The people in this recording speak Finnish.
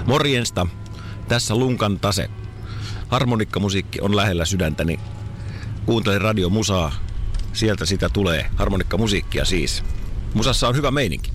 Morjensta, tässä Lunkan Tase. Harmonikkamusiikki on lähellä sydäntäni. Kuuntelen radiomusaa, sieltä sitä tulee. Harmonikkamusiikkia siis. Musassa on hyvä meininki.